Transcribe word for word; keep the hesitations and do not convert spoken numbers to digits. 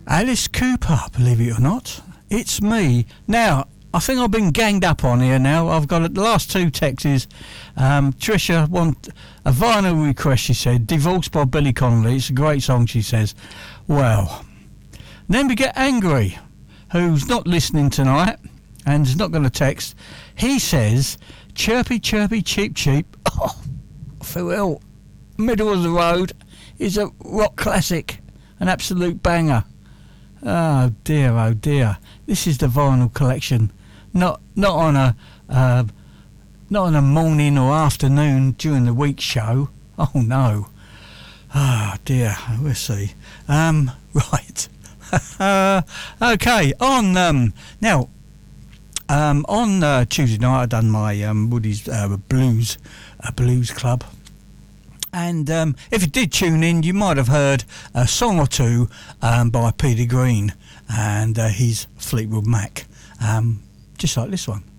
Alice Cooper, believe it or not. It's me. Now, I think I've been ganged up on here now. I've got the last two texts. Um, Trisha want a vinyl request, she said. Divorced by Billy Connolly. It's a great song, she says. Well, then we get Angry, who's not listening tonight and is not going to text. He says, Chirpy, Chirpy, Cheap, Cheap. Oh, I feel ill. Middle of the Road is a rock classic. An absolute banger. Oh dear, oh dear. This is the vinyl collection. Not not on a uh, not on a morning or afternoon during the week show. Oh no. Oh dear. We'll see. Um, right. Okay. On um, now. Um, on uh, Tuesday night, I done my um, Woody's uh, Blues uh, Blues Club. And um, if you did tune in, you might have heard a song or two um, by Peter Green and uh, his Fleetwood Mac, um, just like this one.